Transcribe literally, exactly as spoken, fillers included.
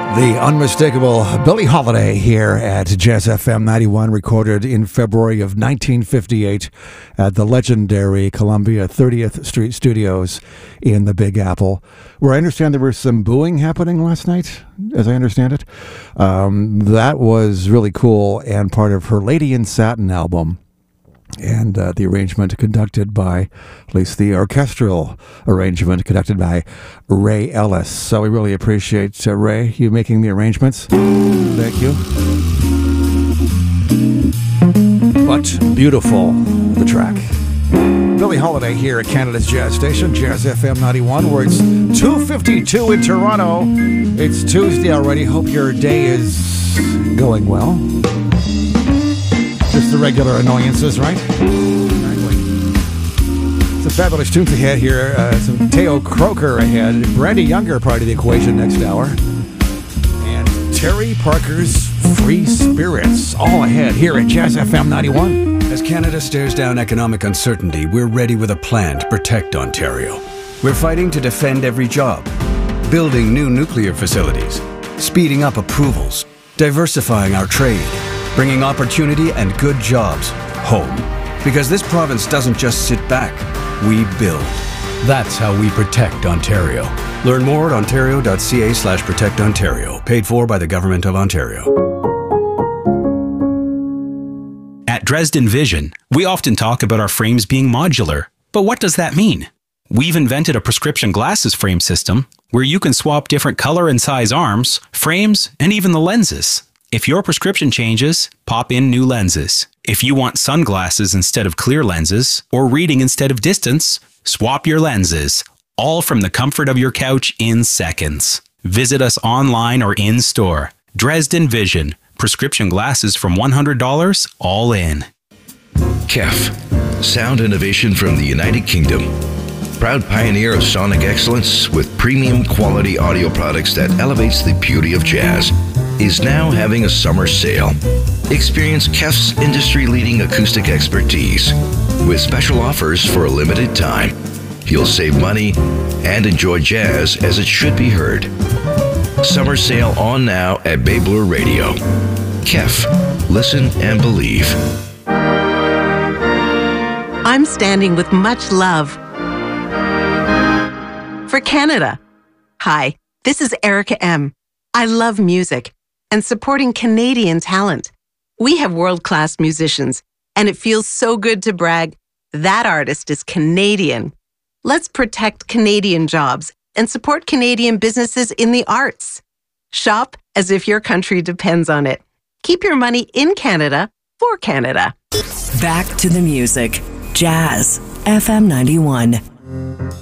The unmistakable Billie Holiday here at Jazz F M ninety-one, recorded in February of nineteen fifty-eight at the legendary Columbia thirtieth Street Studios in the Big Apple, where I understand there was some booing happening last night, as I understand it. Um, that was really cool and part of her Lady in Satin album. And uh, the arrangement conducted by, at least the orchestral arrangement conducted by Ray Ellis. So we really appreciate, uh, Ray, you making the arrangements. Thank you. But beautiful, the track. Billie Holiday here at Canada's Jazz Station, Jazz F M ninety-one, where it's two fifty-two in Toronto. It's Tuesday already. Hope your day is going well. Just the regular annoyances, right? Exactly. Some fabulous tunes ahead here. Uh, some Teo Croker ahead. Brandy Younger part of the equation next hour. And Terry Parker's Free Spirits all ahead here at Jazz F M ninety-one. As Canada stares down economic uncertainty, we're ready with a plan to protect Ontario. We're fighting to defend every job, building new nuclear facilities, speeding up approvals, diversifying our trade, bringing opportunity and good jobs home. Because this province doesn't just sit back, we build. That's how we protect Ontario. Learn more at ontario.ca slash protect Ontario. Paid for by the Government of Ontario. At Dresden Vision, we often talk about our frames being modular. But what does that mean? We've invented a prescription glasses frame system where you can swap different color and size arms, frames, and even the lenses. If your prescription changes, pop in new lenses. If you want sunglasses instead of clear lenses, or reading instead of distance, swap your lenses. All from the comfort of your couch in seconds. Visit us online or in store. Dresden Vision. Prescription glasses from one hundred dollars, all in. K E F, sound innovation from the United Kingdom. Proud pioneer of sonic excellence with premium quality audio products that elevates the beauty of jazz, is now having a summer sale. Experience K E F's industry-leading acoustic expertise with special offers for a limited time. You'll save money and enjoy jazz as it should be heard. Summer sale on now at Bay Blue Radio. K E F, listen and believe. I'm standing with much love for Canada. Hi, this is Erica M. I love music and supporting Canadian talent. We have world-class musicians, and it feels so good to brag, that artist is Canadian. Let's protect Canadian jobs and support Canadian businesses in the arts. Shop as if your country depends on it. Keep your money in Canada for Canada. Back to the music. Jazz F M ninety-one.